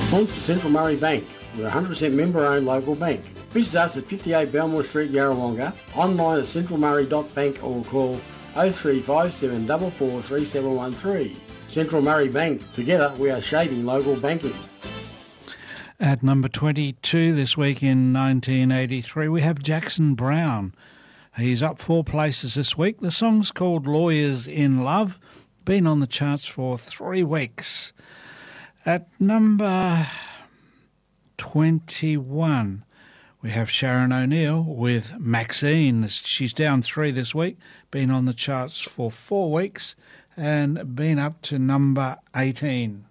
Sponsor Central Murray Bank. We're a 100% member-owned local bank. Visit us at 58 Belmore Street, Yarrawonga, online at centralmurray.bank or call 0357 443713. Central Murray Bank. Together we are shaping local banking. At number 22 this week in 1983, we have Jackson Browne. He's up 4 places this week. The song's called Lawyers in Love, been on the charts for 3 weeks. At number 21, we have Sharon O'Neill with Maxine. She's down 3 this week, been on the charts for 4 weeks and been up to number 18.